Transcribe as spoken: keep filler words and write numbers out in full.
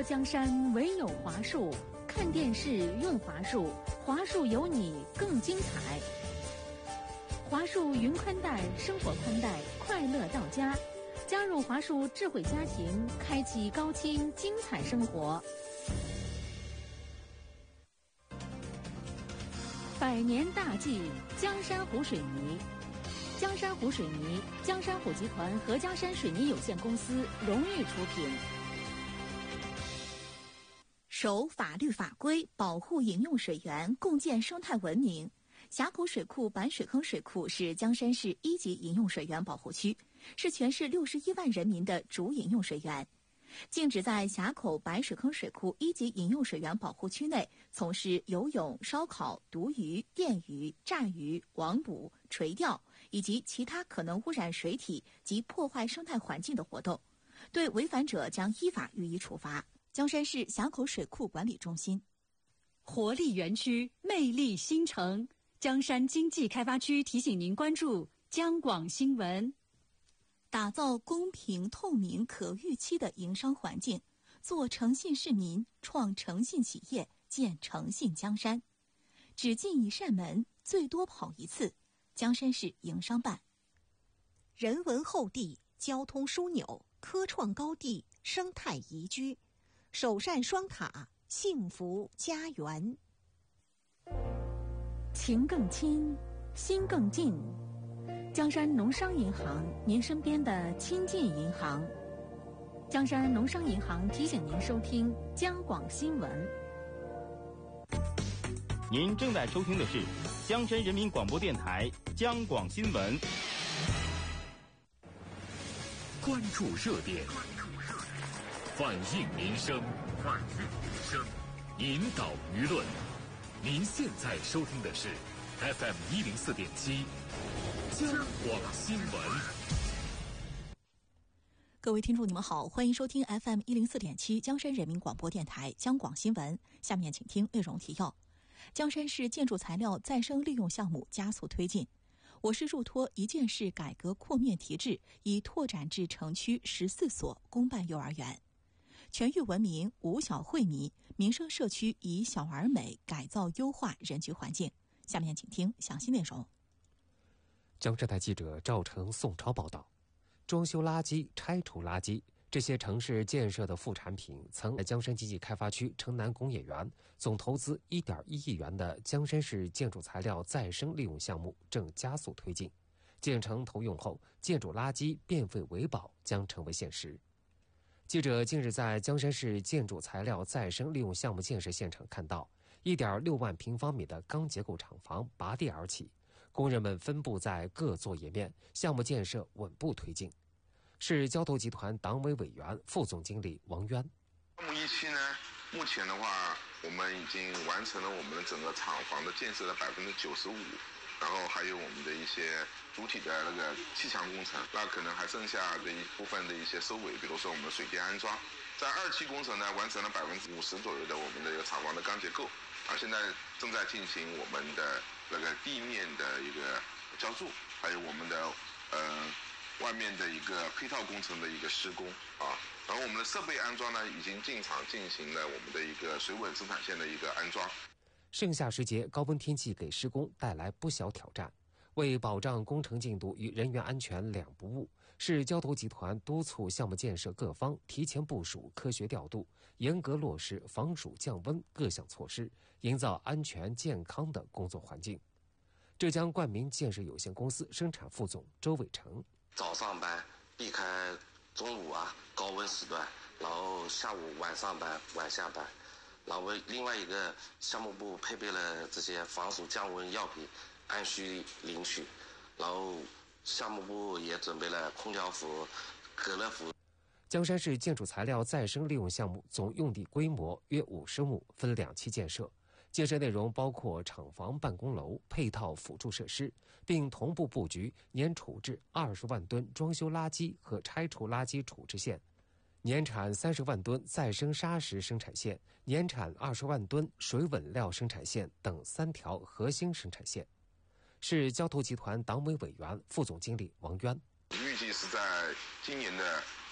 说江山唯有华数，看电视用华数，华数有你更精彩。华数云宽带，生活宽带，快乐到家。加入华数智慧家庭，开启高清精彩生活。百年大计，江山湖水泥。江山湖水泥，江山湖集团和江山水泥有限公司荣誉出品。 守法律法规，保护饮用水源，共建生态文明。峡口水库板水坑水库是江山市一级饮用水源保护区，是全市六十一万人民的主饮用水源。禁止在峡口板水坑水库一级饮用水源保护区内从事游泳、烧烤、毒鱼、电鱼、炸鱼、网捕、垂钓以及其他可能污染水体及破坏生态环境的活动，对违反者将依法予以处罚。江山市峡口水库管理中心。 活力园区，魅力新城。江山经济开发区提醒您关注江广新闻。 打造公平、透明、可预期的营商环境，做诚信市民，创诚信企业，建诚信江山。只进一扇门，最多跑一次。江山市营商办。 人文厚地，交通枢纽，科创高地，生态宜居，首善双塔，幸福家园。 情更亲，心更近。江山农商银行，您身边的亲近银行。江山农商银行提醒您收听江广新闻。 您正在收听的是江山人民广播电台江广新闻。 关注热点，反映民生，反映民生，引导舆论。您现在收听的是 F M 一零四点七。江广新闻。 各位听众你们好，欢迎收听 F M 一零四点七江山人民广播电台江广新闻。下面请听内容提要。江山市建筑材料再生利用项目加速推进。我市入托一建市改革扩面提质，已拓展至城区十四所公办幼儿园。全域文明无小惠民，民生社区以小而美改造优化人居环境。下面请听详细内容。 江浙台记者赵成、宋超报道，装修垃圾、拆除垃圾这些城市建设的副产品，曾在江山经济开发区城南工业园总投资 一点一亿元的江山市建筑材料再生利用项目正加速推进，建成投用后，建筑垃圾变废为宝将成为现实。记者近日在江山市建筑材料再生利用项目建设现场看到 一点六万平方米的钢结构厂房拔地而起，工人们分布在各作业面，项目建设稳步推进。市交投集团党委委员、副总经理王渊。 项目一期呢，目前的话，我们已经完成了我们整个厂房的建设的百分之九十五，然后还有我们的一些主体的那个砌墙工程，那可能还剩下的一部分的一些收尾，比如说我们的水电安装。在二期工程呢，完成了百分之五十左右的我们的一个厂房的钢结构，啊，现在正在进行我们的那个地面的一个浇筑，还有我们的呃外面的一个配套工程的一个施工啊。然后我们的设备安装呢，已经进场进行了我们的一个水稳生产线的一个安装。 盛夏时节，高温天气给施工带来不小挑战。为保障工程进度与人员安全两不误，市交投集团督促项目建设各方提前部署、科学调度，严格落实防暑降温各项措施，营造安全健康的工作环境。浙江冠民建设有限公司生产副总周伟成： 早上班避开中午啊高温时段，然后下午晚上班晚下班，然后另外一个项目部配备了这些防暑降温药品，按需领取，然后项目部也准备了空调服、隔热服。 江山市建筑材料再生利用项目总用地规模约五十亩，分两期建设。建设内容包括厂房、办公楼、配套辅助设施，并同步布局年处置二十万吨装修垃圾和拆除垃圾处置线，年产三十万吨再生砂石生产线，年产二十万吨水稳料生产线等三条核心生产线。市交投集团党委委员、副总经理王渊： 预计是在今年的